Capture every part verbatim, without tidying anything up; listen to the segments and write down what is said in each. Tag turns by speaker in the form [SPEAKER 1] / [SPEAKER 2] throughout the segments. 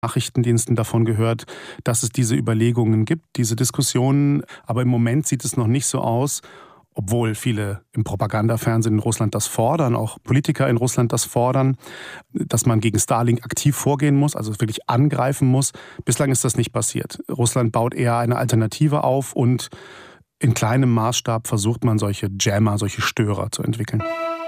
[SPEAKER 1] Nachrichtendiensten davon gehört, dass es diese Überlegungen gibt, diese Diskussionen. Aber im Moment sieht es noch nicht so aus, obwohl viele im Propagandafernsehen in Russland das fordern, auch Politiker in Russland das fordern, dass man gegen Starlink aktiv vorgehen muss, also wirklich angreifen muss. Bislang ist das nicht passiert. Russland baut eher eine Alternative auf und in kleinem Maßstab versucht man solche Jammer, solche Störer zu entwickeln.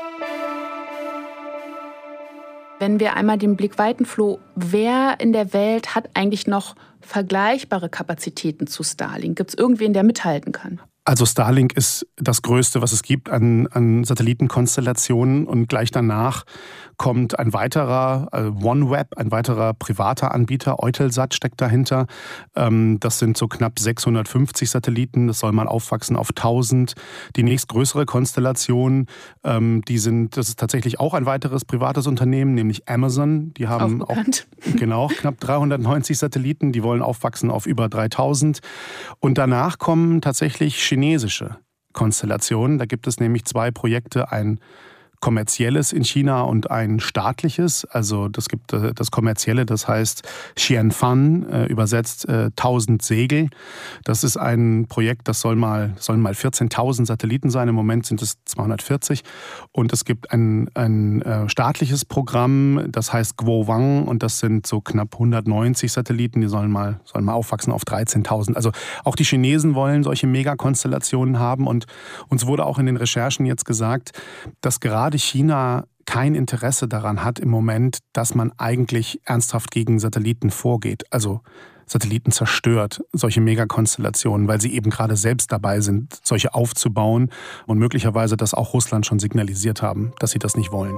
[SPEAKER 2] Wenn wir einmal den Blick weiten, Flo, wer in der Welt hat eigentlich noch vergleichbare Kapazitäten zu Starlink? Gibt es irgendwen, der mithalten kann?
[SPEAKER 1] Also Starlink ist das Größte, was es gibt an, an Satellitenkonstellationen, und gleich danach kommt ein weiterer, äh, OneWeb, ein weiterer privater Anbieter, Eutelsat steckt dahinter. Ähm, das sind so knapp sechshundertfünfzig Satelliten, das soll mal aufwachsen auf tausend. Die nächstgrößere Konstellation, ähm, die sind, das ist tatsächlich auch ein weiteres privates Unternehmen, nämlich Amazon. Die haben auch, genau, knapp dreihundertneunzig Satelliten, die wollen aufwachsen auf über dreitausend. Und danach kommen tatsächlich chinesische Konstellationen. Da gibt es nämlich zwei Projekte, ein kommerzielles in China und ein staatliches. Also das gibt das kommerzielle, das heißt Xianfan, äh, übersetzt äh, tausend Segel. Das ist ein Projekt, das soll mal, sollen mal vierzehntausend Satelliten sein. Im Moment sind es zweihundertvierzig. Und es gibt ein, ein äh, staatliches Programm, das heißt Guowang, und das sind so knapp hundertneunzig Satelliten. Die sollen mal, sollen mal aufwachsen auf dreizehntausend. Also auch die Chinesen wollen solche Megakonstellationen haben. Und uns wurde auch in den Recherchen jetzt gesagt, dass gerade China kein Interesse daran hat im Moment, dass man eigentlich ernsthaft gegen Satelliten vorgeht, also Satelliten zerstört, solche Megakonstellationen, weil sie eben gerade selbst dabei sind, solche aufzubauen und möglicherweise das auch Russland schon signalisiert haben, dass sie das nicht wollen.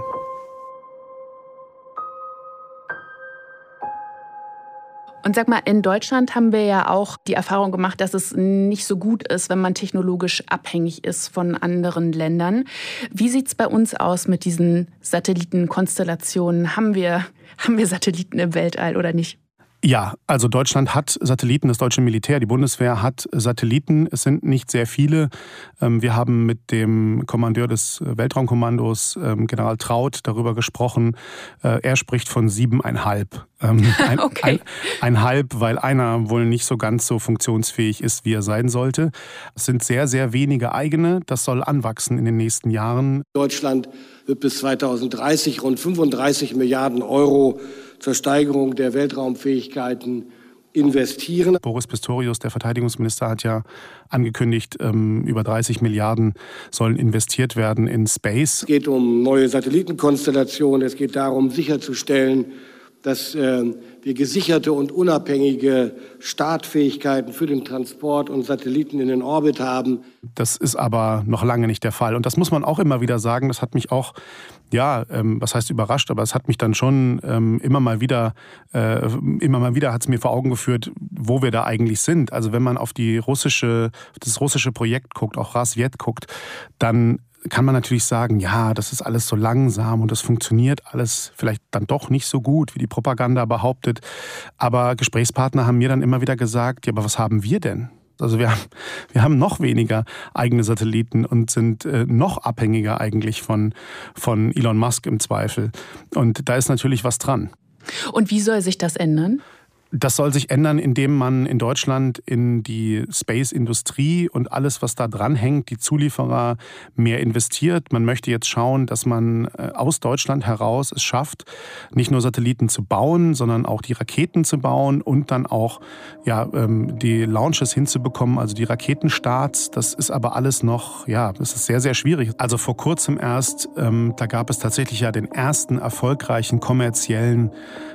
[SPEAKER 2] Und sag mal, in Deutschland haben wir ja auch die Erfahrung gemacht, dass es nicht so gut ist, wenn man technologisch abhängig ist von anderen Ländern. Wie sieht es bei uns aus mit diesen Satellitenkonstellationen? Haben wir, haben wir Satelliten im Weltall oder nicht?
[SPEAKER 1] Ja, also Deutschland hat Satelliten, das deutsche Militär, die Bundeswehr hat Satelliten. Es sind nicht sehr viele. Wir haben mit dem Kommandeur des Weltraumkommandos, General Traut, darüber gesprochen. Er spricht von siebeneinhalb. Ein,
[SPEAKER 2] okay.
[SPEAKER 1] ein, einhalb, weil einer wohl nicht so ganz so funktionsfähig ist, wie er sein sollte. Es sind sehr, sehr wenige eigene. Das soll anwachsen in den nächsten Jahren.
[SPEAKER 3] Deutschland wird bis zweitausenddreißig rund fünfunddreißig Milliarden Euro zur Steigerung der Weltraumfähigkeiten investieren.
[SPEAKER 1] Boris Pistorius, der Verteidigungsminister, hat ja angekündigt, über dreißig Milliarden sollen investiert werden in Space.
[SPEAKER 3] Es geht um neue Satellitenkonstellationen. Es geht darum, sicherzustellen, dass äh, wir gesicherte und unabhängige Startfähigkeiten für den Transport und Satelliten in den Orbit haben.
[SPEAKER 1] Das ist aber noch lange nicht der Fall. Und das muss man auch immer wieder sagen. Das hat mich auch, ja, ähm, was heißt überrascht, aber es hat mich dann schon ähm, immer mal wieder, äh, immer mal wieder hat es mir vor Augen geführt, wo wir da eigentlich sind. Also wenn man auf die russische, das russische Projekt guckt, auch Rasvet guckt, dann kann man natürlich sagen, ja, das ist alles so langsam und das funktioniert alles vielleicht dann doch nicht so gut, wie die Propaganda behauptet. Aber Gesprächspartner haben mir dann immer wieder gesagt, ja, aber was haben wir denn? Also wir haben, wir haben noch weniger eigene Satelliten und sind äh, noch abhängiger eigentlich von, von Elon Musk im Zweifel. Und da ist natürlich was dran.
[SPEAKER 2] Und wie soll sich das ändern?
[SPEAKER 1] Das soll sich ändern, indem man in Deutschland in die Space-Industrie und alles, was da dran hängt, die Zulieferer, mehr investiert. Man möchte jetzt schauen, dass man aus Deutschland heraus es schafft, nicht nur Satelliten zu bauen, sondern auch die Raketen zu bauen und dann auch ja, die Launches hinzubekommen, also die Raketenstarts. Das ist aber alles noch, ja, das ist sehr, sehr schwierig. Also vor kurzem erst, ähm, da gab es tatsächlich ja den ersten erfolgreichen kommerziellen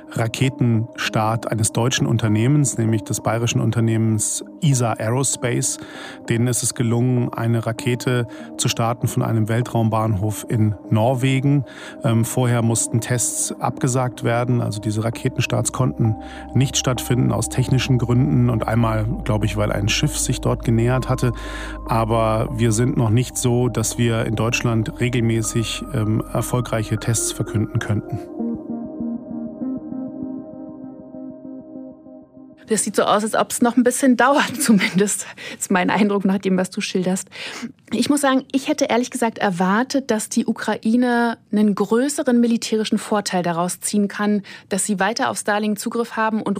[SPEAKER 1] Raketenstart eines deutschen Unternehmens, nämlich des bayerischen Unternehmens E S A Aerospace. Denen ist es gelungen, eine Rakete zu starten von einem Weltraumbahnhof in Norwegen. Ähm, vorher mussten Tests abgesagt werden, also diese Raketenstarts konnten nicht stattfinden aus technischen Gründen und einmal, glaube ich, weil ein Schiff sich dort genähert hatte. Aber wir sind noch nicht so, dass wir in Deutschland regelmäßig ähm, erfolgreiche Tests verkünden könnten.
[SPEAKER 2] Das sieht so aus, als ob es noch ein bisschen dauert, zumindest. Das ist mein Eindruck nach dem, was du schilderst. Ich muss sagen, ich hätte ehrlich gesagt erwartet, dass die Ukraine einen größeren militärischen Vorteil daraus ziehen kann, dass sie weiter auf Starlink Zugriff haben und